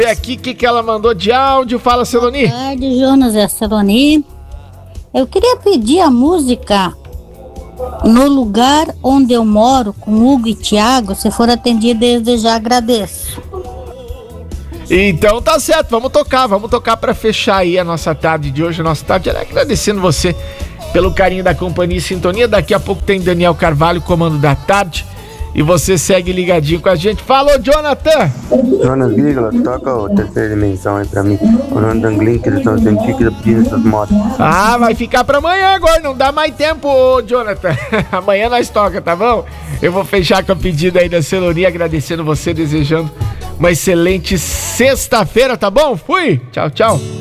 Aqui, o que ela mandou de áudio? Fala, Celoni. Boa tarde, Jonas, é a Celoni. Eu queria pedir a música No Lugar Onde Eu Moro, com Hugo e Thiago. Se for atendido, desde já agradeço. Então tá certo, vamos tocar pra fechar aí a nossa tarde de hoje, a nossa tarde, agradecendo você pelo carinho da companhia e sintonia. Daqui a pouco tem Daniel Carvalho, comando da tarde, e você segue ligadinho com a gente. Falou, Jonathan! Jonas Vírgula, toca a terceira dimensão aí pra mim. O Rondan Glink, eles estão sempre pedindo essas motos. Ah, vai ficar pra amanhã agora, não dá mais tempo, ô, Jonathan. Amanhã nós toca, tá bom? Eu vou fechar com a pedida aí da Celonia, agradecendo você, desejando uma excelente sexta-feira, tá bom? Fui! Tchau, tchau!